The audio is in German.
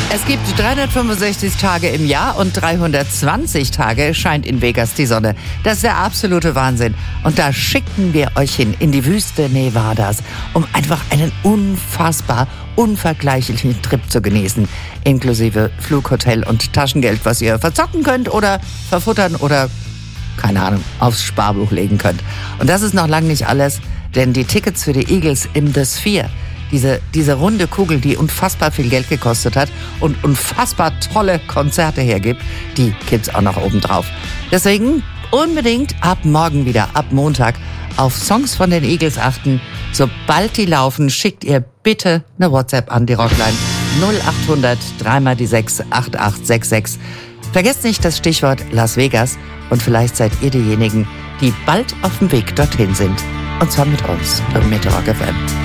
Es gibt 365 Tage im Jahr und 320 Tage scheint in Vegas die Sonne. Das ist der absolute Wahnsinn. Und da schicken wir euch hin in die Wüste Nevadas, um einfach einen unfassbar unvergleichlichen Trip zu genießen. Inklusive Flug, Hotel und Taschengeld, was ihr verzocken könnt oder verfuttern oder, keine Ahnung, aufs Sparbuch legen könnt. Und das ist noch lange nicht alles, denn die Tickets für die Eagles im The Sphere, diese runde Kugel, die unfassbar viel Geld gekostet hat und unfassbar tolle Konzerte hergibt, die gibt's auch noch oben drauf. Deswegen unbedingt ab morgen wieder, ab Montag, auf Songs von den Eagles achten. Sobald die laufen, schickt ihr bitte eine WhatsApp an die Rockline 0800 3x6 8866. Vergesst nicht das Stichwort Las Vegas und vielleicht seid ihr diejenigen, die bald auf dem Weg dorthin sind. Und zwar mit uns, mit Rock FM.